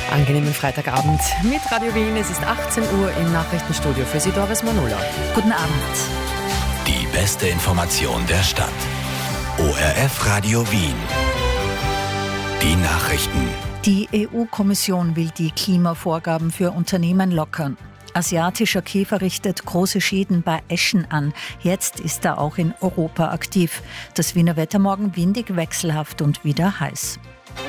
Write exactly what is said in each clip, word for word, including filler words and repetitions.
Angenehmen Freitagabend mit Radio Wien. Es ist achtzehn Uhr im Nachrichtenstudio für Sie, Doris Manola. Guten Abend. Die beste Information der Stadt. O R F Radio Wien. Die Nachrichten. Die E U-Kommission will die Klimavorgaben für Unternehmen lockern. Asiatischer Käfer richtet große Schäden bei Eschen an. Jetzt ist er auch in Europa aktiv. Das Wiener Wetter morgen windig, wechselhaft und wieder heiß.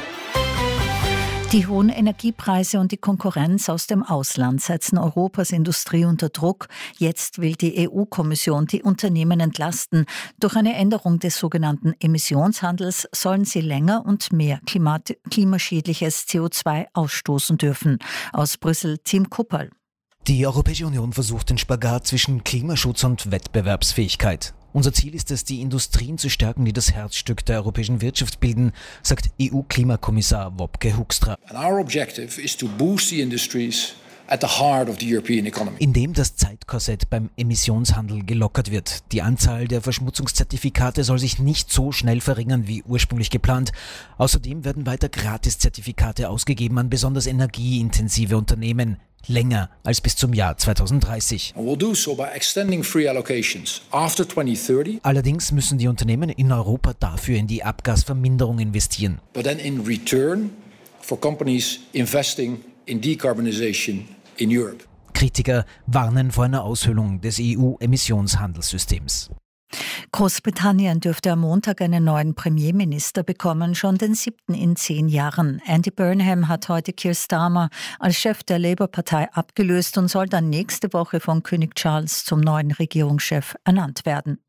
Die hohen Energiepreise und die Konkurrenz aus dem Ausland setzen Europas Industrie unter Druck. Jetzt will die E U-Kommission die Unternehmen entlasten. Durch eine Änderung des sogenannten Emissionshandels sollen sie länger und mehr klimat- klimaschädliches C O zwei ausstoßen dürfen. Aus Brüssel, Tim Kupperl. Die Europäische Union versucht den Spagat zwischen Klimaschutz und Wettbewerbsfähigkeit. Unser Ziel ist es, die Industrien zu stärken, die das Herzstück der europäischen Wirtschaft bilden, sagt E U-Klimakommissar Wopke Hoekstra. And our objective is to boost the industries at the heart of the European economy. Indem das Zeitkorsett beim Emissionshandel gelockert wird. Die Anzahl der Verschmutzungszertifikate soll sich nicht so schnell verringern wie ursprünglich geplant. Außerdem werden weiter Gratiszertifikate ausgegeben an besonders energieintensive Unternehmen. Länger als bis zum Jahr zweitausenddreißig. And we'll do so by extending free allocations after twenty thirty. Allerdings müssen die Unternehmen in Europa dafür in die Abgasverminderung investieren. But then in return for companies investing in decarbonization in Europe. Kritiker warnen vor einer Aushöhlung des E U-Emissionshandelssystems. Großbritannien dürfte am Montag einen neuen Premierminister bekommen, schon den siebten in zehn Jahren. Andy Burnham hat heute Keir Starmer als Chef der Labour-Partei abgelöst und soll dann nächste Woche von König Charles zum neuen Regierungschef ernannt werden.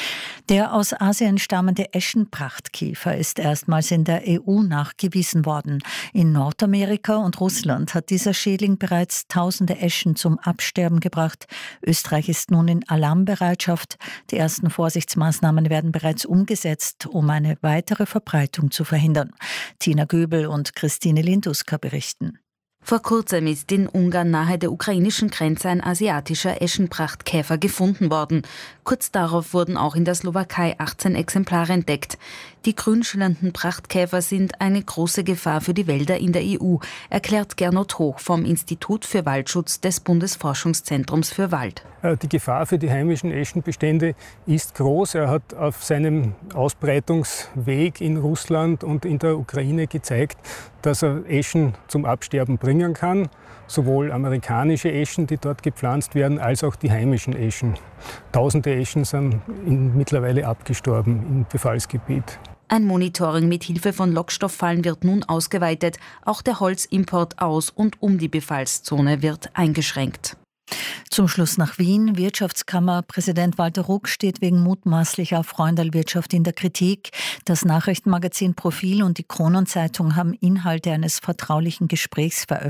Der aus Asien stammende Eschenprachtkäfer ist erstmals in der E U nachgewiesen worden. In Nordamerika und Russland hat dieser Schädling bereits tausende Eschen zum Absterben gebracht. Österreich ist nun in Alarmbereitschaft. Die ersten Vorsichtsmaßnahmen werden bereits umgesetzt, um eine weitere Verbreitung zu verhindern. Tina Göbel und Christine Linduska berichten. Vor kurzem ist in Ungarn nahe der ukrainischen Grenze ein asiatischer Eschenprachtkäfer gefunden worden. Kurz darauf wurden auch in der Slowakei achtzehn Exemplare entdeckt. Die grünschillernden Prachtkäfer sind eine große Gefahr für die Wälder in der E U, erklärt Gernot Hoch vom Institut für Waldschutz des Bundesforschungszentrums für Wald. Die Gefahr für die heimischen Eschenbestände ist groß. Er hat auf seinem Ausbreitungsweg in Russland und in der Ukraine gezeigt, dass er Eschen zum Absterben bringen kann. Sowohl amerikanische Eschen, die dort gepflanzt werden, als auch die heimischen Eschen. Tausende Eschen sind in, mittlerweile abgestorben im Befallsgebiet. Ein Monitoring mit Hilfe von Lockstofffallen wird nun ausgeweitet. Auch der Holzimport aus und um die Befallszone wird eingeschränkt. Zum Schluss nach Wien. Wirtschaftskammerpräsident Walter Ruck steht wegen mutmaßlicher Freundelwirtschaft in der Kritik. Das Nachrichtenmagazin Profil und die Kronenzeitung haben Inhalte eines vertraulichen Gesprächs veröffentlicht.